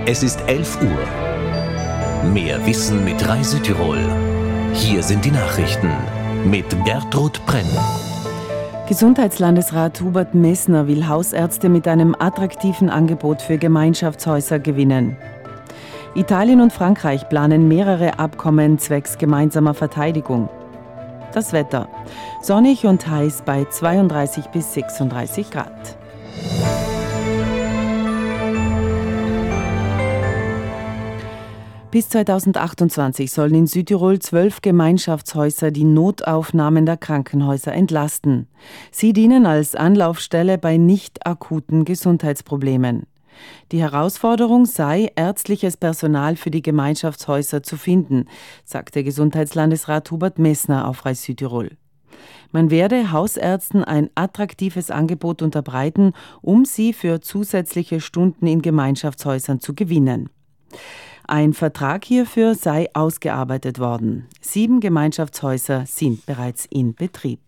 Es ist 11 Uhr. Mehr Wissen mit Reisetirol. Hier sind die Nachrichten mit Gertrud Brenn. Gesundheitslandesrat Hubert Messner will Hausärzte mit einem attraktiven Angebot für Gemeinschaftshäuser gewinnen. Italien und Frankreich planen mehrere Abkommen zwecks gemeinsamer Verteidigung. Das Wetter: sonnig und heiß bei 32 bis 36 Grad. Bis 2028 sollen in Südtirol 12 Gemeinschaftshäuser die Notaufnahmen der Krankenhäuser entlasten. Sie dienen als Anlaufstelle bei nicht akuten Gesundheitsproblemen. Die Herausforderung sei, ärztliches Personal für die Gemeinschaftshäuser zu finden, sagte Gesundheitslandesrat Hubert Messner auf Reis Südtirol. Man werde Hausärzten ein attraktives Angebot unterbreiten, um sie für zusätzliche Stunden in Gemeinschaftshäusern zu gewinnen. Ein Vertrag hierfür sei ausgearbeitet worden. 7 Gemeinschaftshäuser sind bereits in Betrieb.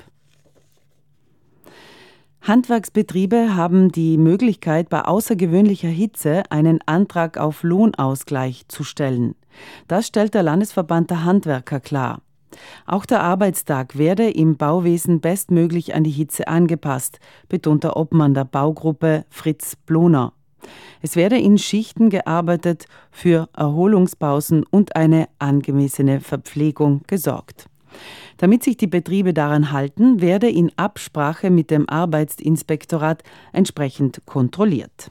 Handwerksbetriebe haben die Möglichkeit, bei außergewöhnlicher Hitze einen Antrag auf Lohnausgleich zu stellen. Das stellt der Landesverband der Handwerker klar. Auch der Arbeitstag werde im Bauwesen bestmöglich an die Hitze angepasst, betont der Obmann der Baugruppe Fritz Bloner. Es werde in Schichten gearbeitet, für Erholungspausen und eine angemessene Verpflegung gesorgt. Damit sich die Betriebe daran halten, werde in Absprache mit dem Arbeitsinspektorat entsprechend kontrolliert.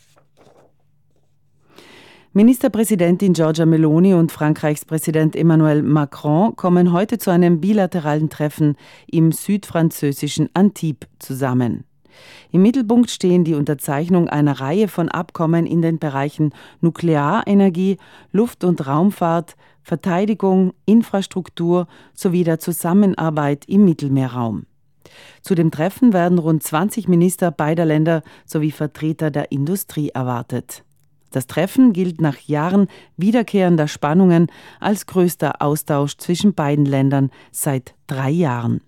Ministerpräsidentin Giorgia Meloni und Frankreichs Präsident Emmanuel Macron kommen heute zu einem bilateralen Treffen im südfranzösischen Antibes zusammen. Im Mittelpunkt stehen die Unterzeichnung einer Reihe von Abkommen in den Bereichen Nuklearenergie, Luft- und Raumfahrt, Verteidigung, Infrastruktur sowie der Zusammenarbeit im Mittelmeerraum. Zu dem Treffen werden rund 20 Minister beider Länder sowie Vertreter der Industrie erwartet. Das Treffen gilt nach Jahren wiederkehrender Spannungen als größter Austausch zwischen beiden Ländern seit 3 Jahren.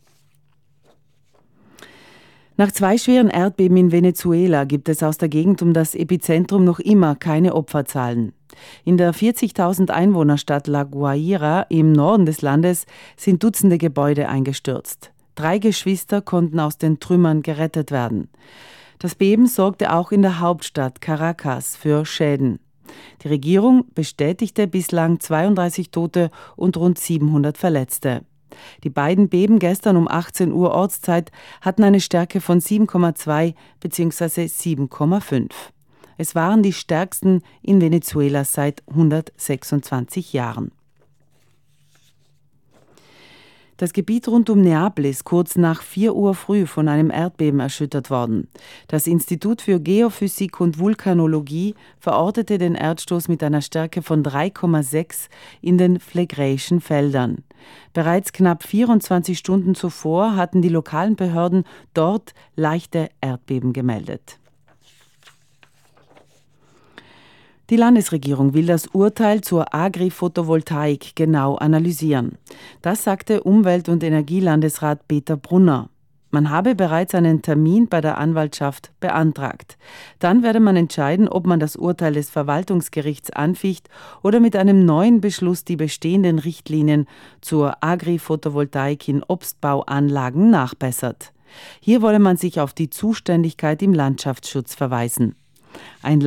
Nach 2 schweren Erdbeben in Venezuela gibt es aus der Gegend um das Epizentrum noch immer keine Opferzahlen. In der 40.000 Einwohnerstadt La Guaira im Norden des Landes sind Dutzende Gebäude eingestürzt. 3 Geschwister konnten aus den Trümmern gerettet werden. Das Beben sorgte auch in der Hauptstadt Caracas für Schäden. Die Regierung bestätigte bislang 32 Tote und rund 700 Verletzte. Die beiden Beben gestern um 18 Uhr Ortszeit hatten eine Stärke von 7,2 bzw. 7,5. Es waren die stärksten in Venezuela seit 126 Jahren. Das Gebiet rund um Neapel ist kurz nach 4 Uhr früh von einem Erdbeben erschüttert worden. Das Institut für Geophysik und Vulkanologie verortete den Erdstoß mit einer Stärke von 3,6 in den Phlegraischen Feldern. Bereits knapp 24 Stunden zuvor hatten die lokalen Behörden dort leichte Erdbeben gemeldet. Die Landesregierung will das Urteil zur Agri-Photovoltaik genau analysieren. Das sagte Umwelt- und Energielandesrat Peter Brunner. Man habe bereits einen Termin bei der Anwaltschaft beantragt. Dann werde man entscheiden, ob man das Urteil des Verwaltungsgerichts anficht oder mit einem neuen Beschluss die bestehenden Richtlinien zur Agri-Photovoltaik in Obstbauanlagen nachbessert. Hier wolle man sich auf die Zuständigkeit im Landschaftsschutz verweisen. Ein